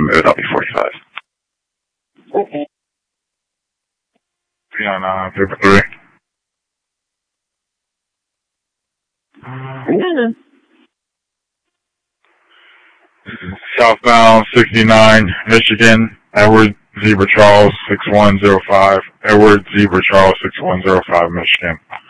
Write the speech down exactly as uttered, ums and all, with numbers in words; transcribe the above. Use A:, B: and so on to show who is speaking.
A: mode, I'll be forty-five.
B: Okay.
C: three on uh, paper three.
B: Mm-hmm.
C: Southbound sixty-nine, Michigan, Edward Zebra Charles six one zero five, Edward Zebra Charles six one zero five, Michigan.